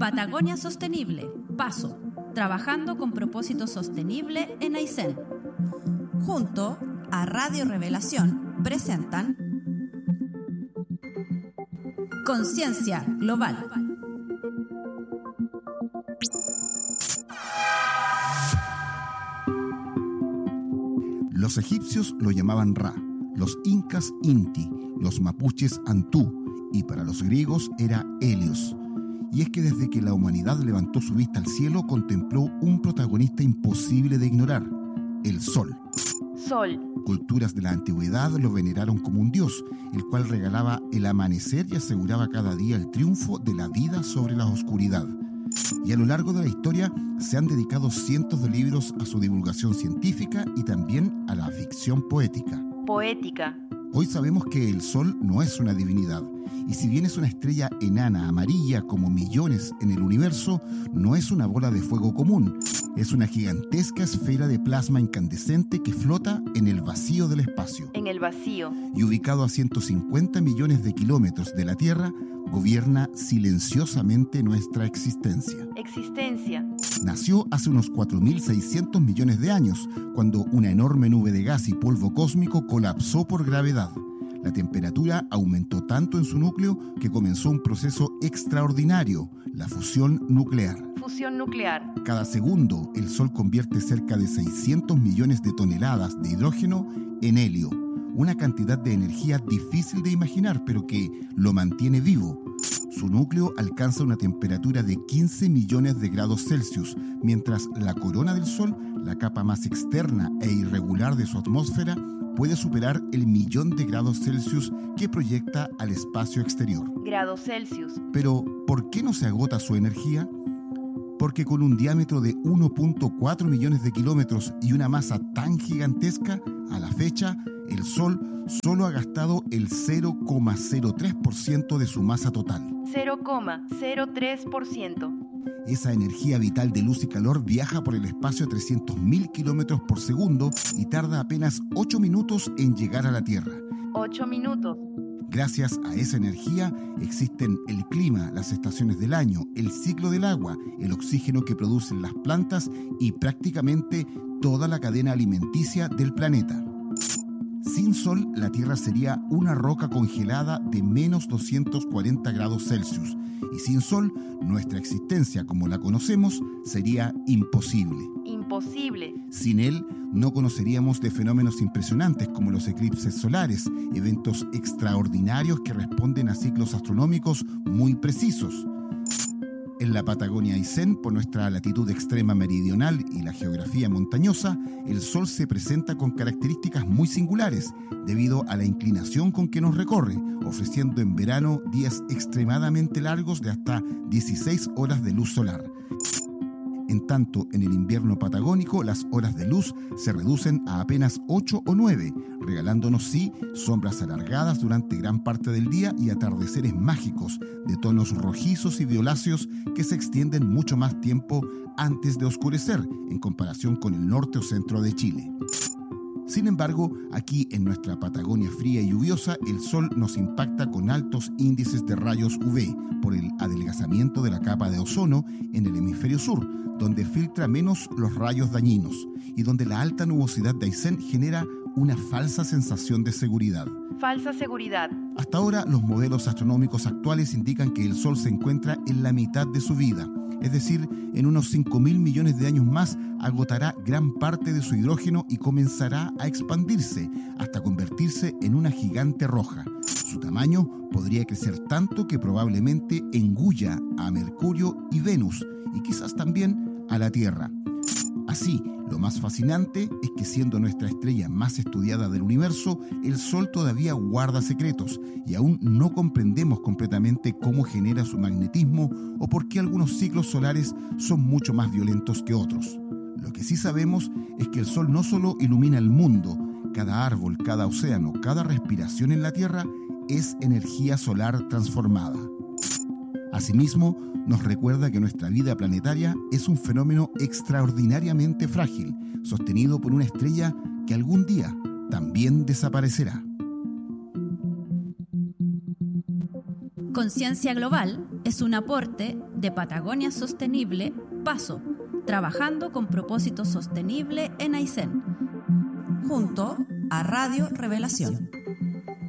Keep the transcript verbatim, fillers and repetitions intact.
Patagonia Sostenible, Paso, trabajando con propósito sostenible en Aysén. Junto a Radio Revelación presentan Conciencia Global. Los egipcios lo llamaban Ra, los incas Inti, los mapuches Antú y para los griegos era Helios. Y es que desde que la humanidad levantó su vista al cielo contempló un protagonista imposible de ignorar, el Sol. Sol. Culturas de la antigüedad lo veneraron como un dios, el cual regalaba el amanecer y aseguraba cada día el triunfo de la vida sobre la oscuridad. Y a lo largo de la historia se han dedicado cientos de libros a su divulgación científica y también a la ficción poética. Poética. Hoy sabemos que el Sol no es una divinidad, y si bien es una estrella enana amarilla como millones en el universo, no es una bola de fuego común. Es una gigantesca esfera de plasma incandescente que flota en el vacío del espacio. En el vacío. Y ubicado a ciento cincuenta millones de kilómetros de la Tierra, gobierna silenciosamente nuestra existencia. Existencia. Nació hace unos cuatro mil seiscientos millones de años, cuando una enorme nube de gas y polvo cósmico colapsó por gravedad. La temperatura aumentó tanto en su núcleo que comenzó un proceso extraordinario, la fusión nuclear. Fusión nuclear. Cada segundo, el Sol convierte cerca de seiscientos millones de toneladas de hidrógeno en helio, una cantidad de energía difícil de imaginar, pero que lo mantiene vivo. Su núcleo alcanza una temperatura de quince millones de grados Celsius, mientras la corona del Sol, la capa más externa e irregular de su atmósfera, puede superar el millón de grados Celsius que proyecta al espacio exterior. Grados Celsius. Pero, ¿por qué no se agota su energía? Porque con un diámetro de uno punto cuatro millones de kilómetros y una masa tan gigantesca, a la fecha, el Sol solo ha gastado el cero coma cero tres por ciento de su masa total. cero coma cero tres por ciento. Esa energía vital de luz y calor viaja por el espacio a trescientos mil kilómetros por segundo y tarda apenas ocho minutos en llegar a la Tierra. ocho minutos. Gracias a esa energía existen el clima, las estaciones del año, el ciclo del agua, el oxígeno que producen las plantas y prácticamente toda la cadena alimenticia del planeta. Sin Sol, la Tierra sería una roca congelada de menos doscientos cuarenta grados Celsius. Y sin Sol, nuestra existencia como la conocemos sería imposible. Imposible. Sin él, no conoceríamos de fenómenos impresionantes como los eclipses solares, eventos extraordinarios que responden a ciclos astronómicos muy precisos. En la Patagonia Aysén, por nuestra latitud extrema meridional y la geografía montañosa, el Sol se presenta con características muy singulares debido a la inclinación con que nos recorre, ofreciendo en verano días extremadamente largos de hasta dieciséis horas de luz solar. En tanto, en el invierno patagónico, las horas de luz se reducen a apenas ocho o nueve, regalándonos, sí, sombras alargadas durante gran parte del día y atardeceres mágicos de tonos rojizos y violáceos que se extienden mucho más tiempo antes de oscurecer, en comparación con el norte o centro de Chile. Sin embargo, aquí en nuestra Patagonia fría y lluviosa, el Sol nos impacta con altos índices de rayos U V por el adelgazamiento de la capa de ozono en el hemisferio sur, donde filtra menos los rayos dañinos y donde la alta nubosidad de Aysén genera una falsa sensación de seguridad. Falsa seguridad. Hasta ahora, los modelos astronómicos actuales indican que el Sol se encuentra en la mitad de su vida, es decir, en unos cinco mil millones de años más agotará gran parte de su hidrógeno y comenzará a expandirse hasta convertirse en una gigante roja. Su tamaño podría crecer tanto que probablemente engulla a Mercurio y Venus y quizás también a la Tierra. Así, lo más fascinante es que siendo nuestra estrella más estudiada del universo, el Sol todavía guarda secretos y aún no comprendemos completamente cómo genera su magnetismo o por qué algunos ciclos solares son mucho más violentos que otros. Lo que sí sabemos es que el Sol no solo ilumina el mundo, cada árbol, cada océano, cada respiración en la Tierra es energía solar transformada. Asimismo, nos recuerda que nuestra vida planetaria es un fenómeno extraordinariamente frágil, sostenido por una estrella que algún día también desaparecerá. Conciencia Global es un aporte de Patagonia Sostenible, Paso, trabajando con propósito sostenible en Aysén. Junto a Radio Revelación.